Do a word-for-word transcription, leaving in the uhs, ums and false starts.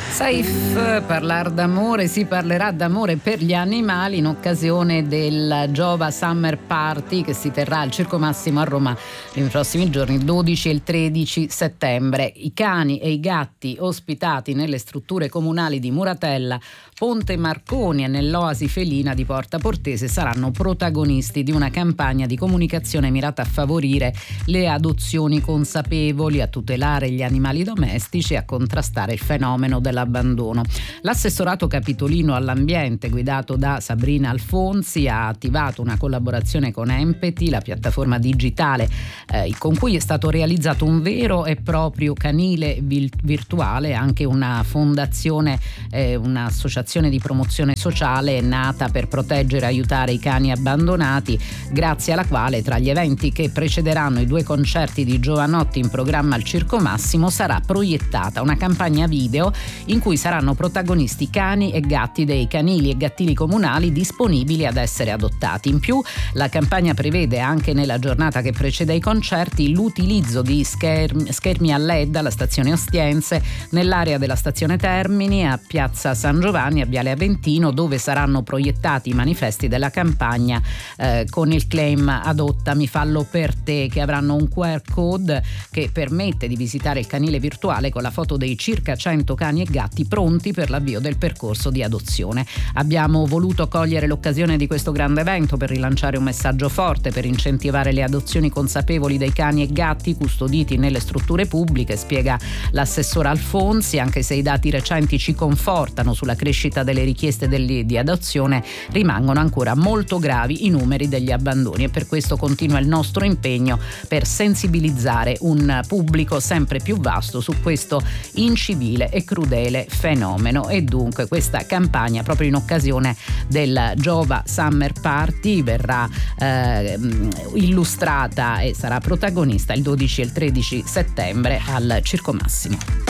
Safe, parlar d'amore, si parlerà d'amore per gli animali in occasione del Giova Summer Party che si terrà al Circo Massimo a Roma nei prossimi giorni, il dodici e il tredici settembre. I cani e i gatti ospitati nelle strutture comunali di Muratella, Ponte Marconi e nell'Oasi Felina di Porta Portese saranno protagonisti di una campagna di comunicazione mirata a favorire le adozioni consapevoli, a tutelare gli animali domestici e a contrastare il fenomeno dell'abbandono. L'assessorato capitolino all'ambiente, guidato da Sabrina Alfonsi, ha attivato una collaborazione con Empathy, la piattaforma digitale eh, con cui è stato realizzato un vero e proprio canile virtuale. Anche una fondazione, eh, un'associazione di promozione sociale è nata per proteggere e aiutare i cani abbandonati, grazie alla quale tra gli eventi che precederanno i due concerti di Giovanotti in programma al Circo Massimo sarà proiettata una campagna video in cui saranno protagonisti cani e gatti dei canili e gattili comunali disponibili ad essere adottati. In più, la campagna prevede anche nella giornata che precede i concerti l'utilizzo di schermi, schermi a L E D alla stazione Ostiense, nell'area della stazione Termini, a Piazza San Giovanni, a Viale Aventino, dove saranno proiettati i manifesti della campagna eh, con il claim "Adottami, fallo per te", che avranno un Q R code che permette di visitare il canile virtuale con la foto dei circa cento cani e gatti pronti per l'avvio del percorso di adozione. Abbiamo voluto cogliere l'occasione di questo grande evento per rilanciare un messaggio forte, per incentivare le adozioni consapevoli dei cani e gatti custoditi nelle strutture pubbliche, spiega l'assessora Alfonsi. Anche se i dati recenti ci confortano sulla crescita delle richieste degli, di adozione, rimangono ancora molto gravi i numeri degli abbandoni, e per questo continua il nostro impegno per sensibilizzare un pubblico sempre più vasto su questo incivile e crudele fenomeno. E dunque questa campagna, proprio in occasione del Giova Summer Party, verrà eh, illustrata e sarà protagonista il dodici e il tredici settembre al Circo Massimo.